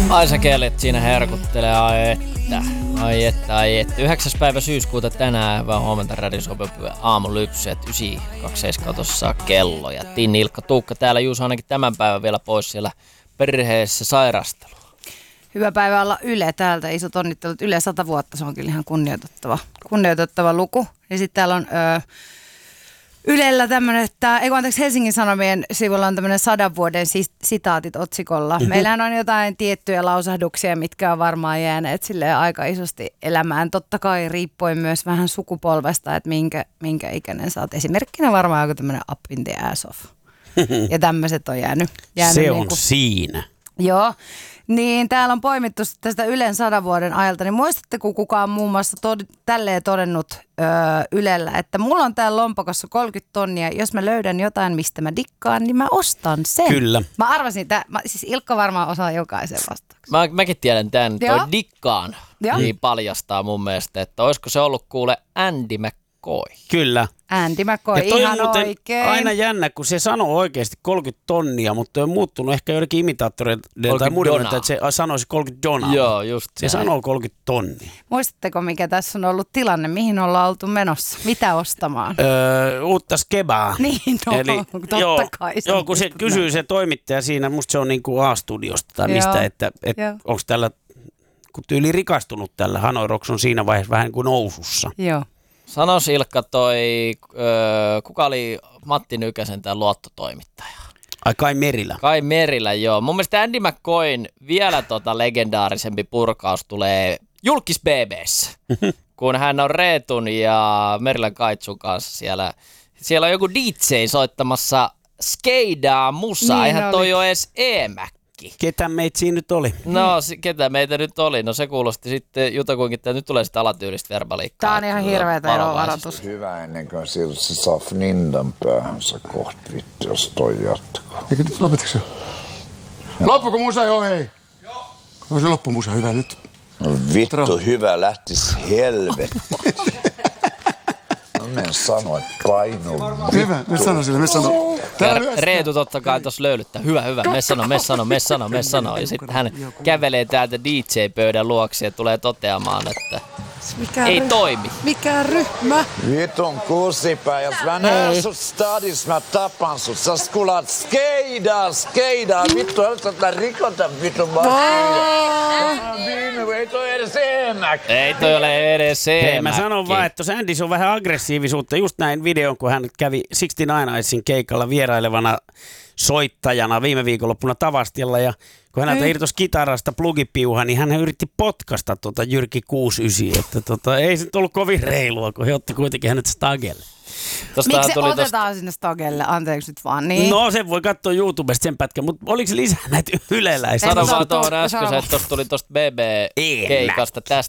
Ai sä kellet siinä herkuttelee, ai että. 9. päivä syyskuuta tänään, vaan huomenta Radiosopiopyö aamulypsy, 9.27 tuossa kello. Ja Tinni, Ilkka, Tuukka täällä, Juuso ainakin tämän päivän vielä pois siellä perheessä sairastelu. Hyvää päivää olla Yle täältä, isot onnittelut. Yle 100 vuotta, se on kyllä ihan kunnioitettava luku. Ja sitten täällä on Ylellä tämmöinen, että Helsingin Sanomien sivulla on tämmöinen 100 vuoden sitaatit otsikolla. Meillähän on jotain tiettyjä lausahduksia, mitkä on varmaan jääneet silleen aika isosti elämään. Totta kai riippuen myös vähän sukupolvesta, että minkä ikäinen sä oot. Esimerkkinä varmaan joku tämmöinen up in the ass off. Ja tämmöiset on jäänyt se on siinä. Joo. Niin, täällä on poimittu tästä Ylen 100 vuoden ajalta, niin muistatteko kukaan muun muassa tälleen todennut Ylellä, että mulla on täällä lompakossa 30 tonnia, jos mä löydän jotain, mistä mä dikkaan, niin mä ostan sen. Kyllä. Mä arvasin, siis Ilkka varmaan osaa jokaisen vastauksen. Mäkin tiedän tämän, toi dikkaan niin paljastaa mun mielestä, että olisiko se ollut kuule Andy McCoy. Kyllä. Andy McCoy, ihan oikein. Aina jännä, kun se sanoo oikeasti 30 tonnia, mutta on muuttunut ehkä joidenkin imitaattoreiden tai muiden, että se sanoisi 30 donaa. Joo, just se sanoo 30 tonnia. Muistatteko, mikä tässä on ollut tilanne? Mihin ollaan oltu menossa? Mitä ostamaan? Uutta skebaa. Niin, eli, totta kai. Joo, kun se kysyy se toimittaja siinä, musta se on niin kuin A-studiosta tai mistä, että onko tällä, kun tyyli rikastunut tällä, Hanoi Rocks on siinä vaiheessa vähän kuin nousussa. Joo. Sanois Ilkka kuka oli Matti Nykäsen tämä luottotoimittaja? Ai Kai Merilä. Kai Merilä, joo. Mun mielestä Andy McCoyn vielä legendaarisempi purkaus tulee Julkis BB:ssä, kun hän on Reetun ja Merilän Kaitsun kanssa siellä. Siellä on joku DJ soittamassa skeidaa musaa, niin eihän toi ole edes EMäkki. Ketä meitä siinä nyt oli? No, ketä meitä nyt oli? No se kuulosti sitten jutakuinkin, että nyt tulee sitä alatyylistä verbaliikkaa. Tää on ihan hirveetä jo varoitus. Hyvä ennen kuin se saa Fnindan päähänsä kohta vittu, jos toi jatkuu. Eikö nyt lopetaks jo? Loppuko musa jo, hei? Joo. On se loppumusa hyvä nyt. No vittu hyvä lähtis helvetti. No en sano, että painu vittu. Hyvä, me sano sille, me sano. Reetu totta kai tuossa löylyttää. Hyvä, me sano. Ja sitten hän kävelee täältä DJ-pöydän luokse ja tulee toteamaan, että ei toimi. Mikä ryhmä? Vitun kusipää, jos mä näen sut stadis, mä tapan sut. Sä skulaat skeidaa. Vittu, haluat mä rikota vitun ei toi edes EMäkki. Ei toi ole edes EMäkki. Hei, mä sanon vaan, että tuossa Andyssä on vähän aggressiivisuutta. Just näin videon, kun hän kävi 69 Eyesin keikalla vierailevana soittajana viime viikonloppuna Tavastialla. Ja kun häneltä irtosi kitarasta plugipiuha, niin hän yritti potkasta Jyrki 69. Että ei se nyt ollut kovin reilua, kun he otti kuitenkin hänet stagelle. Miksi se otetaan sinne stagelle? Anteeksi nyt vaan. Niin. No se voi katsoa YouTubesta sen pätkän, mutta oliko se lisää näitä yleläisiä? Sano vaan tuohon äsken, että tuosta tuli tuosta BB-keikasta